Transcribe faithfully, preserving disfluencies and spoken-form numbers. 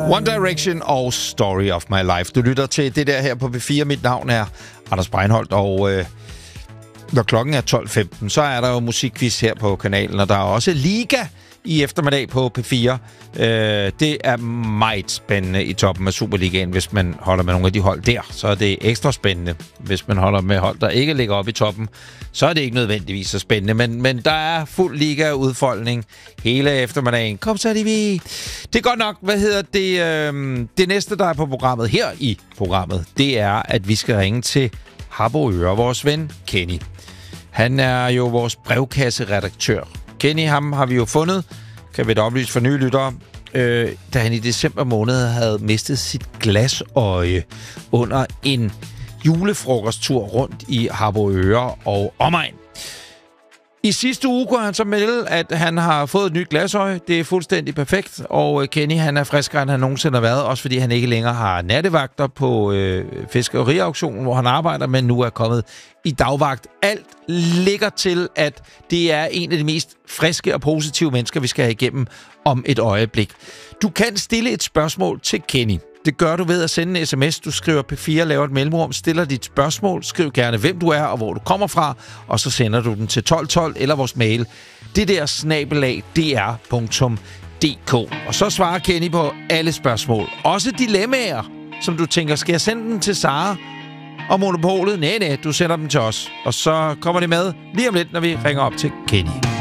One Direction og Story of My Life. Du lytter til det der her på P fire. Mit navn er Anders Breinholt, og øh, når klokken er tolv femten, så er der jo musikquiz her på kanalen, og der er også Liga i eftermiddag på P fire. Øh, det er meget spændende i toppen af Superligaen, hvis man holder med nogle af de hold der. Så er det ekstra spændende. Hvis man holder med hold, der ikke ligger oppe i toppen, så er det ikke nødvendigvis så spændende. Men, men der er fuld liga-udfoldning hele eftermiddagen. Kom så, Divi! Det er godt nok, hvad hedder det? Øh, det næste, der er på programmet her i programmet, det er, at vi skal ringe til Harboøre, vores ven Kenny. Han er jo vores brevkasseredaktør. Kenny, ham har vi jo fundet, kan vi da oplyse for nye lyttere, øh, da han i december måned havde mistet sit glasøje under en julefrokosttur rundt i Harboøre og omegn. I sidste uge kunne han så melde, at han har fået et nyt glasøje. Det er fuldstændig perfekt, og Kenny han er friskere, end han nogensinde har været, også fordi han ikke længere har nattevagter på øh, fiskeriauktionen, hvor han arbejder, men nu er kommet i dagvagt. Alt ligger til, at det er en af de mest friske og positive mennesker, vi skal have igennem om et øjeblik. Du kan stille et spørgsmål til Kenny. Det gør du ved at sende en sms. Du skriver P fire, laver et mellemrum, stiller dit spørgsmål, skriv gerne, hvem du er og hvor du kommer fra, og så sender du den til tolv tolv eller vores mail. Det der snabelag d r punktum d k. Og så svarer Kenny på alle spørgsmål. Også dilemmaer, som du tænker, skal jeg sende den til Sara og Monopolet? Nej, nej, du sender dem til os. Og så kommer det med lige om lidt, når vi ringer op til Kenny.